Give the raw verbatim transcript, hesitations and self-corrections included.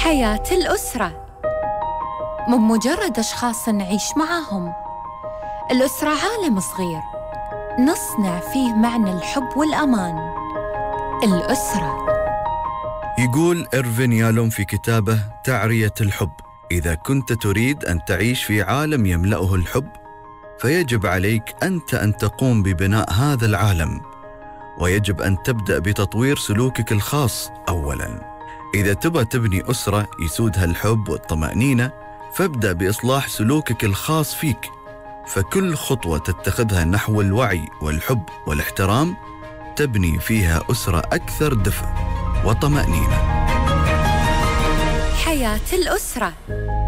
حياة الأسرة مو مجرد أشخاص نعيش معاهم. الأسرة عالم صغير نصنع فيه معنى الحب والأمان. الأسرة. يقول إيرفين يالوم في كتابه تعرية الحب: إذا كنت تريد أن تعيش في عالم يملأه الحب، فيجب عليك أنت أن تقوم ببناء هذا العالم، ويجب أن تبدأ بتطوير سلوكك الخاص أولاً. إذا تبغى تبني أسرة يسودها الحب والطمأنينة، فابدأ بإصلاح سلوكك الخاص فيك. فكل خطوة تتخذها نحو الوعي والحب والاحترام تبني فيها أسرة أكثر دفء وطمأنينة. حياة الأسرة.